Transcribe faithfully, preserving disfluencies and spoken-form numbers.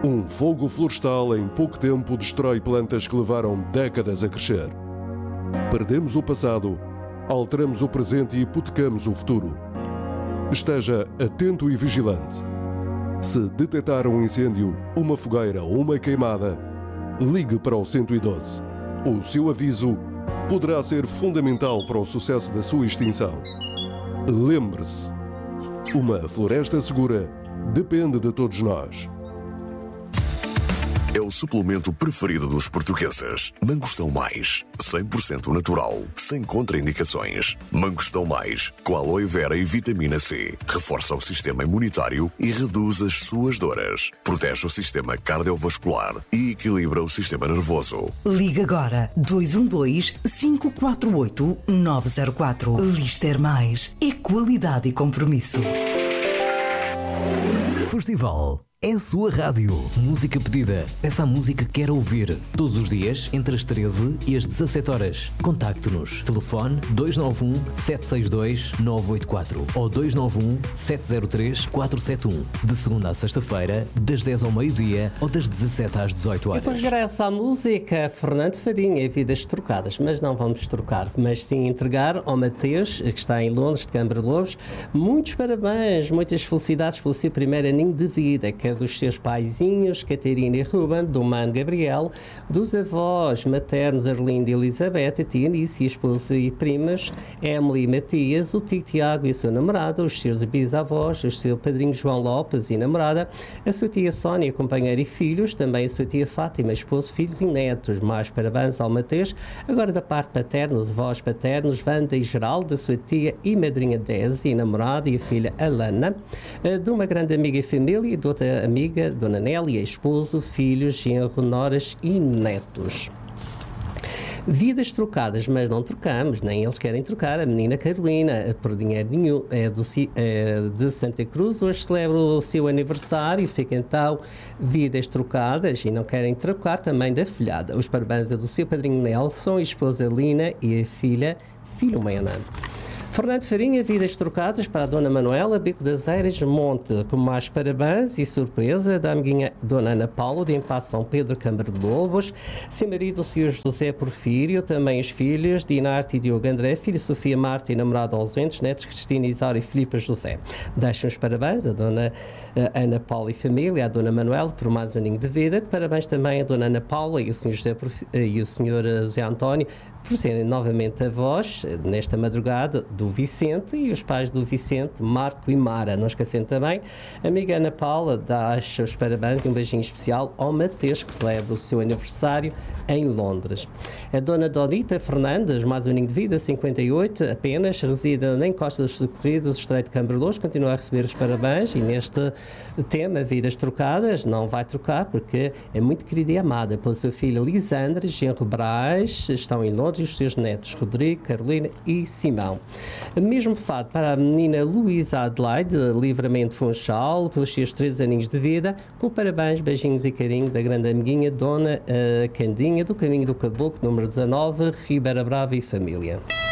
Um fogo florestal em pouco tempo destrói plantas que levaram décadas a crescer. Perdemos o passado, alteramos o presente e hipotecamos o futuro. Esteja atento e vigilante. Se detectar um incêndio, uma fogueira ou uma queimada, ligue para o cento e doze. O seu aviso poderá ser fundamental para o sucesso da sua extinção. Lembre-se, uma floresta segura depende de todos nós. É o suplemento preferido dos portugueses. Mangostão Mais, cem por cento natural, sem contraindicações. Mangostão Mais, com aloe vera e vitamina C. Reforça o sistema imunitário e reduz as suas dores. Protege o sistema cardiovascular e equilibra o sistema nervoso. Liga agora dois um dois, cinco quatro oito, nove zero quatro. Lister Mais é qualidade e compromisso. Festival é a sua rádio. Música pedida. Peça a música que quer ouvir. Todos os dias, entre as treze e as dezassete horas. Contacte-nos. Telefone dois nove um, sete seis dois, nove oito quatro ou dois nove um, sete zero três, quatro sete um. De segunda a sexta-feira, das dez ao meio-dia ou das dezassete às dezoito horas. E depois regresso à música, Fernando Farinha e Vidas Trocadas. Mas não vamos trocar, mas sim entregar ao Mateus, que está em Londres, de Câmara Lobos, muitos parabéns, muitas felicidades pelo seu primeiro aninho de vida, que dos seus paizinhos, Catarina e Ruben, do mano Gabriel, dos avós maternos Arlindo e Elizabeth, a tia Anice, a esposa e primas, Emily e Matias, o tio Tiago e a sua namorada, os seus bisavós, o seu padrinho João Lopes e namorada, a sua tia Sónia, companheira e filhos, também a sua tia Fátima, esposo, filhos e netos. Mais parabéns ao Mateus. Agora da parte paterna, de vós paternos, Wanda e Geraldo, da sua tia e madrinha Desi, e namorada e a filha Alana, de uma grande amiga e família e de outra amiga, Dona Nélia, esposo, filhos, genro, noras e netos. Vidas trocadas, mas não trocamos, nem eles querem trocar. A menina Carolina, por dinheiro nenhum, é, do, é de Santa Cruz, hoje celebra o seu aniversário, fica então vidas trocadas e não querem trocar também da filhada. Os parabéns é do seu padrinho Nelson, a esposa Lina e a filha Filomena. Fernando Farinha, vidas trocadas para a Dona Manuela, Bico das Eiras, Monte, com mais parabéns e surpresa da amiguinha Dona Ana Paula, de Impasse São Pedro, Câmara de Lobos, seu marido, o senhor José Porfírio, também os filhos, Dinarte e Diogo André, filha Sofia Marta e namorado ausentes, netos Cristina Isaura e Filipe José. Deixam os parabéns a Dona Ana Paula e família, a Dona Manuela, por mais um aninho de vida. Parabéns também a Dona Ana Paula e o senhor José Porfírio, e o senhor Zé António, por serem novamente avós, nesta madrugada, do Vicente, e os pais do Vicente, Marco e Mara. Não esquecendo também, a amiga Ana Paula dá os parabéns e um beijinho especial ao Mateus, que celebra o seu aniversário em Londres. A Dona Donita Fernandes, mais um aninho de vida, cinquenta e oito, apenas, reside em Costa dos Socorridos, Estreito de Câmara Lobos, continua a receber os parabéns e neste tema, vidas trocadas, não vai trocar porque é muito querida e amada pela sua filha Lisandra, genro Braz, estão em Londres, e os seus netos Rodrigo, Carolina e Simão. Mesmo fado para a menina Luísa Adelaide, Livramento Funchal, pelos seus três aninhos de vida, com parabéns, beijinhos e carinho da grande amiguinha Dona uh, Candinha, do Caminho do Caboclo, número dezanove, Ribeira Brava e família.